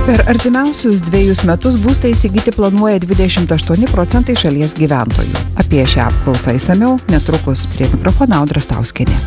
Per artimiausius 2 metus būstą įsigyti planuoja 28% šalies gyventojų. Apie šią apklausą išsamiau netrukus. Prie mikrofono Audra Stauskienė.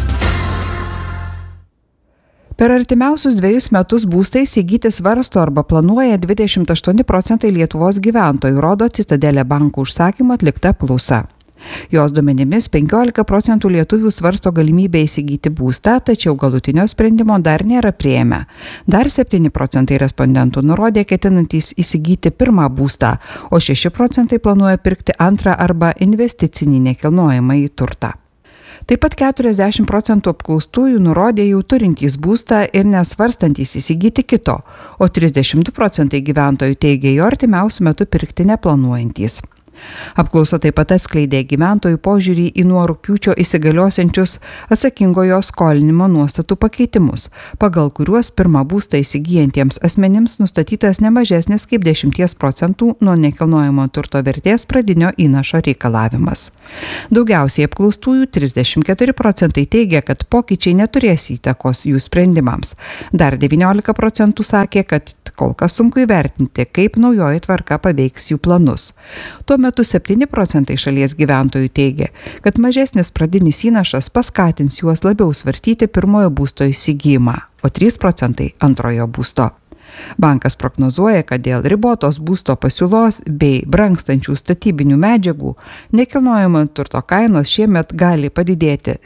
Per artimiausius 2 metus būstą įsigyti svarsto arba planuoja 28% Lietuvos gyventojų, rodo Citadelė bankų užsakymu atlikta apklausa. Jos duomenimis 15% lietuvių svarsto galimybę įsigyti būstą, tačiau galutinio sprendimo dar nėra priėmę. Dar 7% respondentų nurodė ketinantys įsigyti pirmą būstą, o 6% planuoja pirkti antrą arba investicinį nekilnojamąjį turtą. Taip pat 40% apklaustųjų nurodė jau turintys būstą ir nesvarstantys įsigyti kito, o 32% gyventojų teigia jo artimiausiu metu pirkti neplanuojantys. Apklausa taip pat atskleidė gyventojų požiūrį į nuo rugpjūčio įsigaliosiančius atsakingojo skolinimo nuostatų pakeitimus, pagal kuriuos pirmą būstą įsigijantiems asmenims nustatytas ne mažesnis kaip 10% nuo nekilnojamo turto vertės pradinio įnašo reikalavimas. Daugiausiai apklaustųjų 34% teigia, kad pokyčiai neturės įtakos jų sprendimams. Dar 19% sakė, kad kol kas sunku įvertinti, kaip naujoji tvarka paveiks jų planus. Tuo metu 7% šalies gyventojų teigia, kad mažesnis pradinis įnašas paskatins juos labiau svarstyti pirmojo būsto įsigijimą, o 3% antrojo būsto. Bankas prognozuoja, kad dėl ribotos būsto pasiūlos bei brangstančių statybinių medžiagų nekilnojamo turto kainos šiemet gali padidėti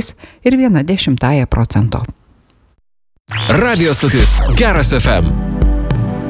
7,1%. Radio stotis Geras FM.